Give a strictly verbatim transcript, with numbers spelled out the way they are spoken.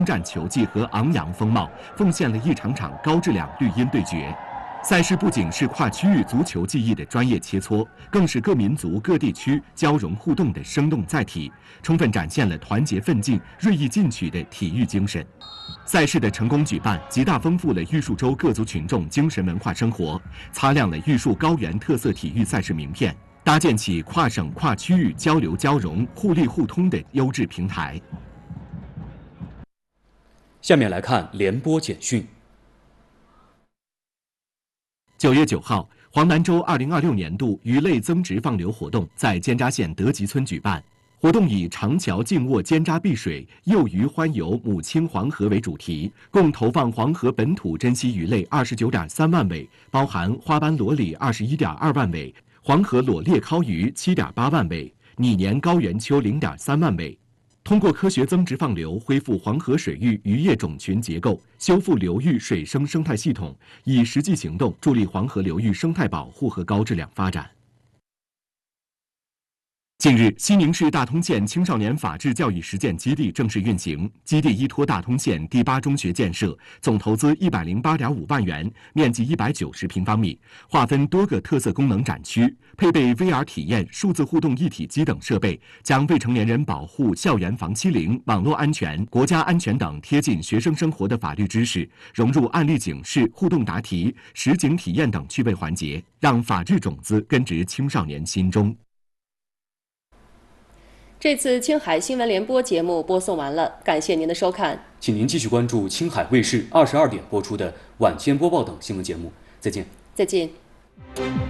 战球技和昂扬风貌，奉献了一场场高质量绿茵对决。赛事不仅是跨区域足球技艺的专业切磋，更是各民族各地区交融互动的生动载体，充分展现了团结奋进、锐意进取的体育精神。赛事的成功举办，极大丰富了玉树州各族群众精神文化生活，擦亮了玉树高原特色体育赛事名片，搭建起跨省跨区域交流交融、互利互通的优质平台。 下面来看联播简讯。 九月九号，黄南州二零二六年度鱼类增值放流活动在尖扎县德吉村举办。活动以长桥静卧尖扎碧水，幼鱼欢游母亲黄河为主题，共投放黄河本土珍稀鱼类二十九点三万尾，包含花斑裸鲤二十一点二万尾，黄河裸裂尻鱼七点八万尾，拟年高原鳅零点三万尾。通过科学增值放流，恢复黄河水域渔业种群结构，修复流域水生生态系统，以实际行动助力黄河流域生态保护和高质量发展。近日，西宁市大通县青少年法治教育实践基地正式运行。基地依托大通县第八中学建设，总投资一百零八点五万元，面积一百九十平方米，划分多个特色功能展区，配备 V R 体验、数字互动一体机等设备，将未成年人保护、校园防欺凌、网络安全、国家安全等贴近学生生活的法律知识，融入案例警示、互动答题、实景体验等趣味环节，让法治种子根植青少年心中。 这次青海新闻联播节目播送完了，感谢您的收看。 请您继续关注青海卫视二十二点播出的晚间播报等新闻节目。再见。 再见。